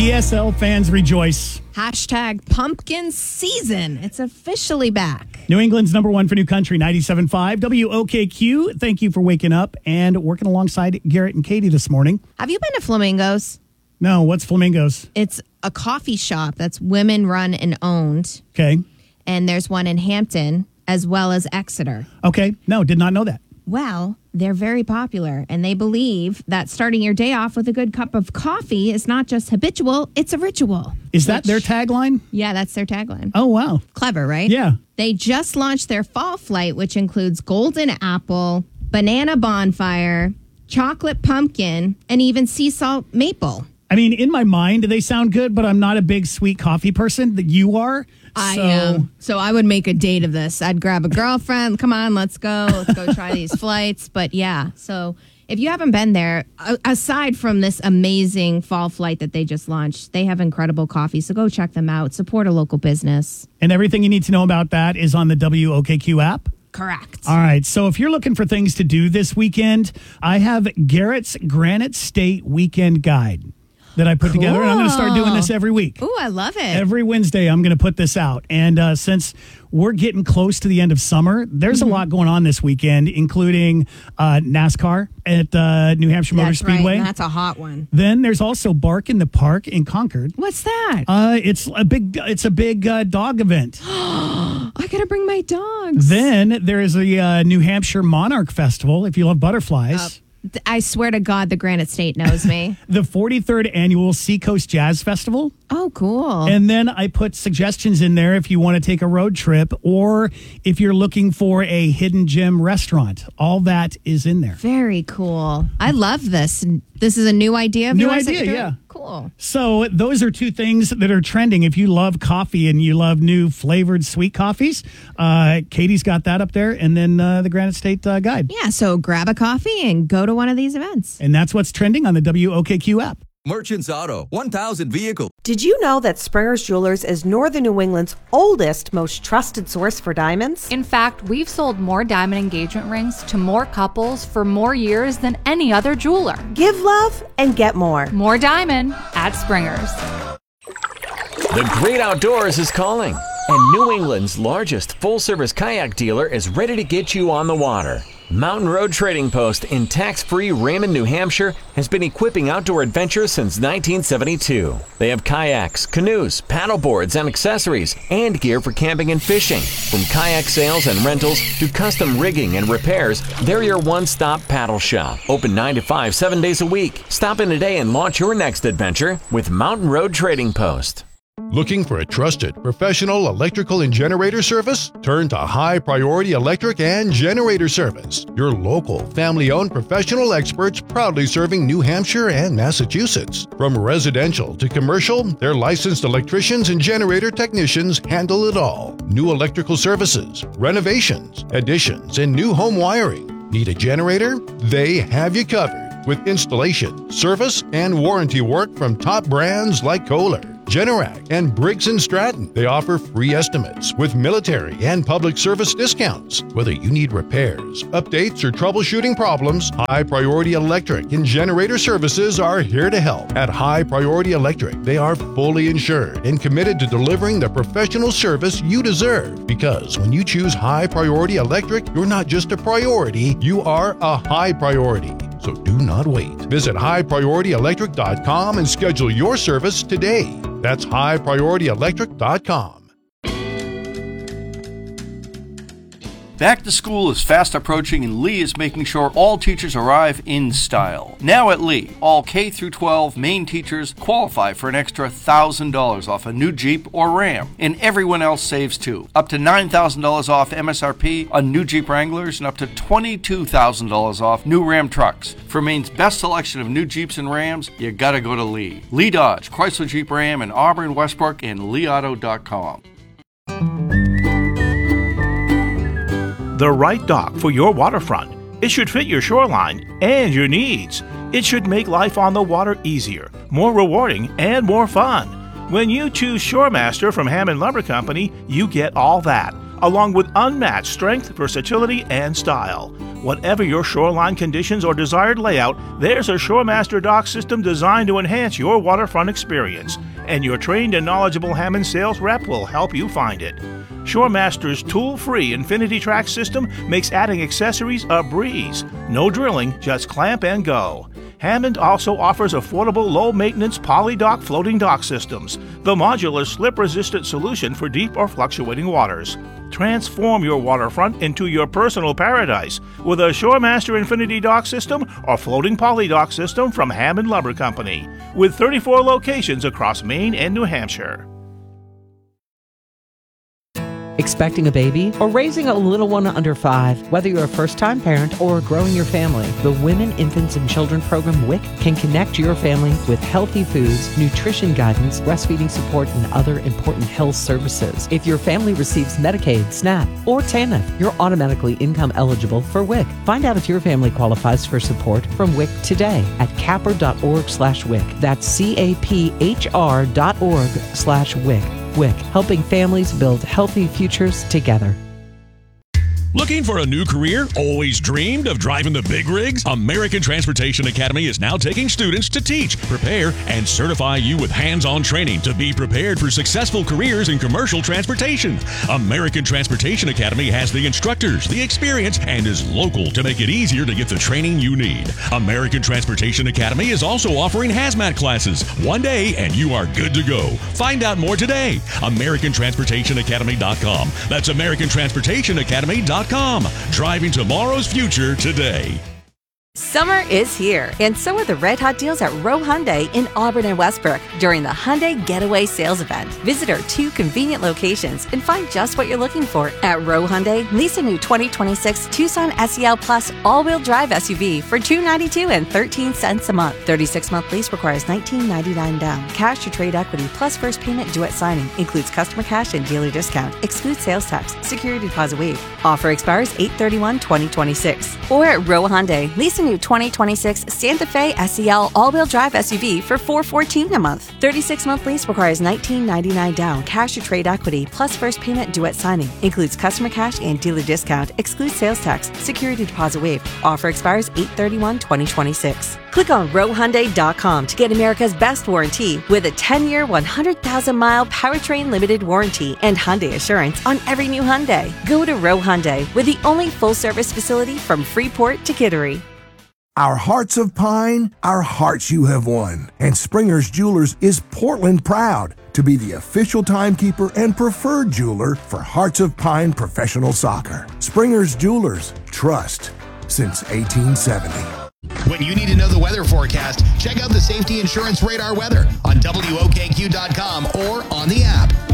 ESL fans rejoice. Hashtag pumpkin season. It's officially back. New England's number one for New Country, 97.5 WOKQ. Thank you for waking up and working alongside Garrett and Katie this morning. Have you been to Flamingos? No, what's Flamingos? It's a coffee shop that's women run and owned. Okay. And there's one in Hampton as well as Exeter. Okay. No, did not know that. Well, they're very popular, and they believe that starting your day off with a good cup of coffee is not just habitual, it's a ritual. Is that their tagline? Yeah, that's their tagline. Oh, wow. Clever, right? Yeah. They just launched their fall flight, which includes golden apple, banana bonfire, chocolate pumpkin, and even sea salt maple. I mean, in my mind, they sound good, but I'm not a big sweet coffee person that you are. I am. So I would make a date of this. I'd grab a girlfriend. Come on, let's go. Let's go try these flights. But yeah, so if you haven't been there, aside from this amazing fall flight that they just launched, they have incredible coffee. So go check them out. Support a local business. And everything you need to know about that is on the WOKQ app. Correct. All right. So if you're looking for things to do this weekend, I have Garrett's Granite State Weekend Guide that I put together, and I'm going to start doing this every week. Ooh, I love it. Every Wednesday, I'm going to put this out. And since we're getting close to the end of summer, there's a lot going on this weekend, including NASCAR at New Hampshire Motor Speedway. Right. That's a hot one. Then there's also Bark in the Park in Concord. What's that? It's a big dog event. I got to bring my dogs. Then there is a New Hampshire Monarch Festival, if you love butterflies. I swear to God, the Granite State knows me. The 43rd Annual Seacoast Jazz Festival. Oh, cool. And then I put suggestions in there if you want to take a road trip or if you're looking for a hidden gem restaurant. All that is in there. Very cool. I love this. This is a new idea of yours? New idea, yeah. Cool. So those are two things that are trending. If you love coffee and you love new flavored sweet coffees, Katie's got that up there. And then the Granite State Guide. Yeah, so grab a coffee and go to one of these events. And that's what's trending on the WOKQ app. Merchants Auto, 1,000 vehicles. Did you know that Springer's Jewelers is Northern New England's oldest, most trusted source for diamonds? In fact, we've sold more diamond engagement rings to more couples for more years than any other jeweler. Give love and get more. More diamond at Springer's. The great outdoors is calling, and New England's largest full-service kayak dealer is ready to get you on the water. Mountain Road Trading Post in tax-free Raymond, New Hampshire has been equipping outdoor adventurers since 1972. They have kayaks, canoes, paddleboards, and accessories, and gear for camping and fishing. From kayak sales and rentals to custom rigging and repairs, they're your one-stop paddle shop. Open 9 to 5, 7 days a week. Stop in today and launch your next adventure with Mountain Road Trading Post. Looking for a trusted, professional electrical and generator service? Turn to High Priority Electric and Generator Service, your local, family-owned professional experts proudly serving New Hampshire and Massachusetts. From residential to commercial, their licensed electricians and generator technicians handle it all. New electrical services, renovations, additions, and new home wiring. Need a generator? They have you covered with installation, service, and warranty work from top brands like Kohler, Generac, and Briggs & Stratton. They offer free estimates with military and public service discounts. Whether you need repairs, updates, or troubleshooting problems, High Priority Electric and Generator Services are here to help. At High Priority Electric, they are fully insured and committed to delivering the professional service you deserve. Because when you choose High Priority Electric, you're not just a priority, you are a high priority. So do not wait. Visit highpriorityelectric.com and schedule your service today. That's highpriorityelectric.com. Back to school is fast approaching, and Lee is making sure all teachers arrive in style. Now at Lee, all K through 12 Maine teachers qualify for an extra $1,000 off a new Jeep or Ram, and everyone else saves too. Up to $9,000 off MSRP on new Jeep Wranglers and up to $22,000 off new Ram trucks. For Maine's best selection of new Jeeps and Rams, you gotta go to Lee. Lee Dodge, Chrysler Jeep Ram in Auburn, Westbrook, and leeauto.com. The right dock for your waterfront. It should fit your shoreline and your needs. It should make life on the water easier, more rewarding, and more fun. When you choose ShoreMaster from Hammond Lumber Company, you get all that, along with unmatched strength, versatility, and style. Whatever your shoreline conditions or desired layout, there's a ShoreMaster dock system designed to enhance your waterfront experience, and your trained and knowledgeable Hammond sales rep will help you find it. ShoreMaster's tool-free Infinity Track system makes adding accessories a breeze. No drilling, just clamp and go. Hammond also offers affordable low-maintenance PolyDock floating dock systems, the modular slip-resistant solution for deep or fluctuating waters. Transform your waterfront into your personal paradise with a ShoreMaster Infinity Dock system or floating PolyDock system from Hammond Lumber Company, with 34 locations across Maine and New Hampshire. Expecting a baby or raising a little one under 5, whether you're a first-time parent or growing your family, the Women, Infants, and Children program WIC can connect your family with healthy foods, nutrition guidance, breastfeeding support, and other important health services. If your family receives Medicaid, SNAP, or TANF, you're automatically income eligible for WIC. Find out if your family qualifies for support from WIC today at capr.org/WIC. That's caphr.org/WIC. WIC, helping families build healthy futures together. Looking for a new career? Always dreamed of driving the big rigs? American Transportation Academy is now taking students to teach, prepare, and certify you with hands-on training to be prepared for successful careers in commercial transportation. American Transportation Academy has the instructors, the experience, and is local to make it easier to get the training you need. American Transportation Academy is also offering hazmat classes. One day and you are good to go. Find out more today. AmericanTransportationAcademy.com. That's AmericanTransportationAcademy.com. Driving tomorrow's future today. Summer is here, and so are the red hot deals at Rowe Hyundai in Auburn and Westbrook during the Hyundai Getaway Sales Event. Visit our 2 convenient locations and find just what you're looking for. At Rowe Hyundai, lease a new 2026 Tucson SEL Plus all-wheel drive SUV for $292 and 13 cents a month. 36-month lease requires $19.99 down. Cash or trade equity plus first payment due at signing. Includes customer cash and dealer discount. Excludes sales tax. Security deposit waived. Offer expires 8/31/2026. Or at Rowe Hyundai, lease a new 2026 Santa Fe SEL all-wheel drive SUV for $414 a month. 36-month lease requires $19.99 down, cash or trade equity, plus first payment due at signing. Includes customer cash and dealer discount. Excludes sales tax. Security deposit waived. Offer expires 8/31/2026. Click on RoweHyundai.com to get America's best warranty with a 10-year, 100,000-mile powertrain limited warranty and Hyundai Assurance on every new Hyundai. Go to Rowe Hyundai, with the only full-service facility from Freeport to Kittery. Our hearts of pine, our hearts you have won. And Springer's Jewelers is Portland proud to be the official timekeeper and preferred jeweler for Hearts of Pine professional soccer. Springer's Jewelers, trust since 1870. When you need to know the weather forecast, check out the Safety Insurance Radar weather on WOKQ.com or on the app.